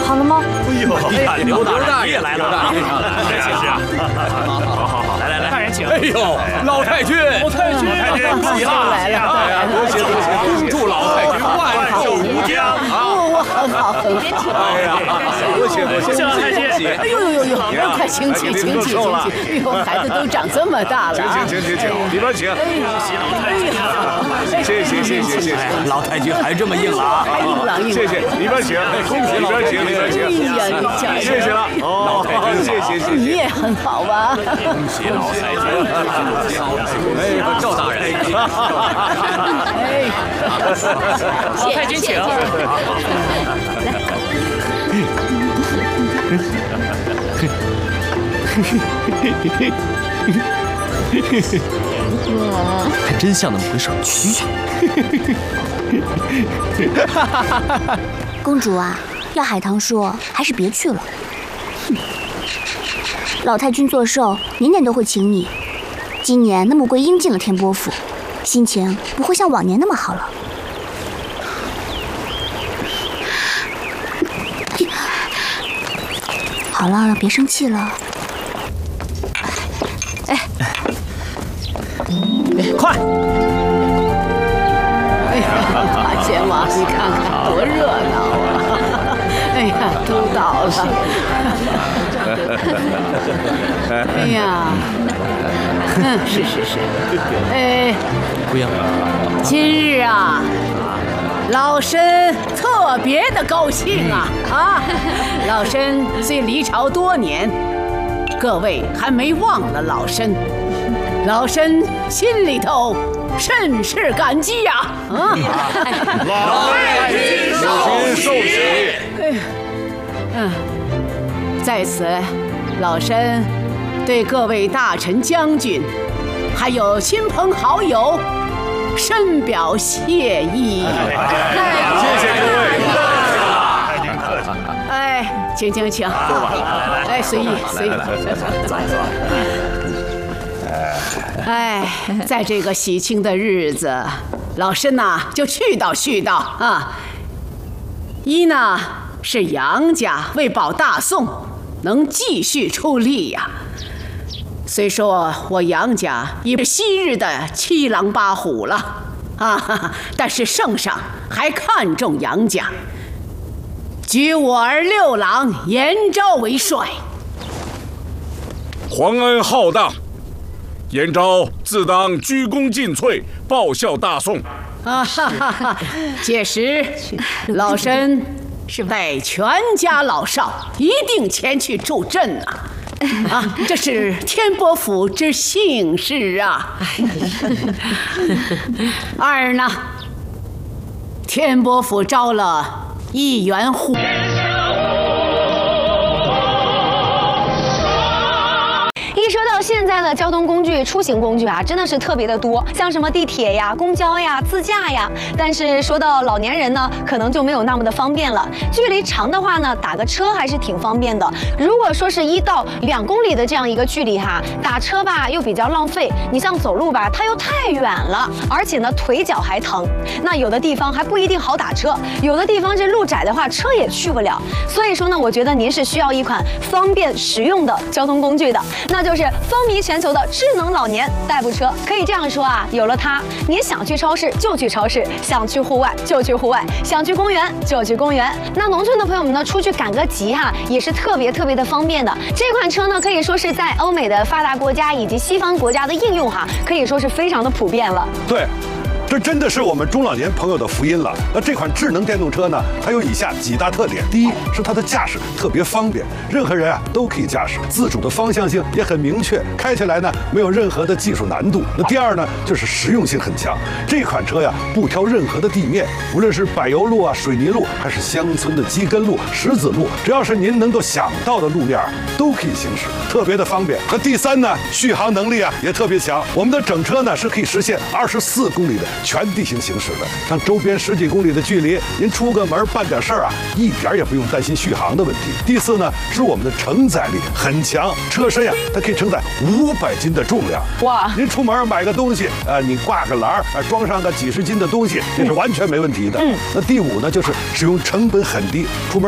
好了吗？ 哎呦，刘大爷来了，是啊，好，来，大人请。 哎呦，老太君， 喜来了， 多谢，祝老太君万寿无疆啊！ 我很哎呀，多谢老太君。 哎呦，快请起！哎呦，孩子都长这么大了啊！ 请，里边请。 喜老太君啊！ 谢，老太君还这么硬朗，谢谢，里边请，恭喜里边请，谢谢了，老太君，谢， 你也很好啊！ 恭喜老太君， 哎，赵大人， 老太君请。 还真像那么回事。嘘。 公主啊，要海棠说还是别去了。老太君做寿，年年都会请你。今年那穆桂英进了天波府，心情不会像往年那么好了。好了，别生气了。 快！ 哎呀，大仙王，你看看多热闹啊！哎呀，都倒了。哎呀，是。哎， 桂英， 今日啊，老身特别的高兴啊！老身虽离朝多年，各位还没忘了老身。老身心里头甚是感激呀！ 老太君寿喜！ 在此，老身对各位大臣将军，还有亲朋好友，深表谢意。 谢谢各位。 哎，请，哎，随意。 坐。 哎，在这个喜庆的日子，老身呐就絮叨啊。一呢是杨家为保大宋，能继续出力呀。虽说我杨家已是昔日的七狼八虎了但是圣上还看重杨家，举我儿六郎严昭为帅。 皇恩浩荡。严昭自当鞠躬尽瘁，报效大宋。 届时，老身带全家老少一定前去助阵这是天波府之幸事啊。二呢，天波府招了一员护。 一说到现在的交通工具、出行工具啊，真的是特别的多，像什么地铁呀、公交呀、自驾呀。但是说到老年人呢，可能就没有那么的方便了。距离长的话呢，打个车还是挺方便的。如果说是1到2公里的这样一个距离哈，打车吧又比较浪费。你像走路吧，它又太远了，而且呢腿脚还疼。那有的地方还不一定好打车，有的地方这路窄的话，车也去不了。所以说呢，我觉得您是需要一款方便实用的交通工具的，那就是风靡全球的智能老年代步车。可以这样说啊，有了它，您想去超市就去超市，想去户外就去户外，想去公园就去公园。那农村的朋友们呢，出去赶个集也是特别的方便的。这款车呢，可以说是在欧美的发达国家以及西方国家的应用可以说是非常的普遍了。 对。这真的是我们中老年朋友的福音了。那这款智能电动车呢，它有以下几大特点：第一是它的驾驶特别方便，任何人都可以驾驶，自主的方向性也很明确，开起来呢没有任何的技术难度。那第二呢，就是实用性很强。这款车不挑任何的地面，无论是柏油路水泥路，还是乡村的基根路、石子路，只要是您能够想到的路面都可以行驶，特别的方便。那第三呢，续航能力也特别强。我们的整车呢是可以实现24公里的全地形行驶的，像周边10几公里的距离，您出个门办点事儿一点也不用担心续航的问题。第四呢，是我们的承载力很强，车身它可以承载500斤的重量。哇！您出门买个东西，你挂个篮装上个几十斤的东西，这是完全没问题的。那第五呢，就是使用成本很低，出门